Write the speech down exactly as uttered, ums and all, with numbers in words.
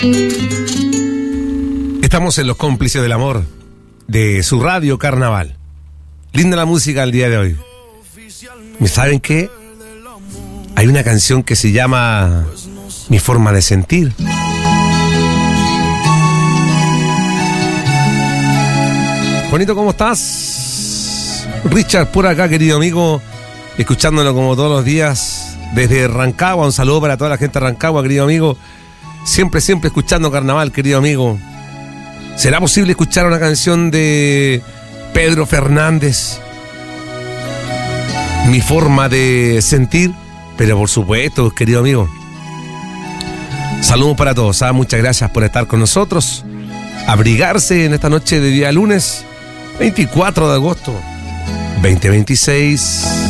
Estamos en Los Cómplices del Amor de su radio Carnaval. Linda la música el día de hoy. ¿Y saben qué? Hay una canción que se llama Mi Forma de Sentir. Juanito, ¿cómo estás? Richard, por acá, querido amigo, escuchándolo como todos los días desde Rancagua. Un saludo para toda la gente de Rancagua, querido amigo. Siempre, siempre escuchando Carnaval, querido amigo. ¿Será posible escuchar una canción de Pedro Fernández? Mi Forma de Sentir. Pero por supuesto, querido amigo. Saludos para todos, ¿ah? Muchas gracias por estar con nosotros. Abrigarse en esta noche de día lunes veinticuatro de agosto veinte veintiséis.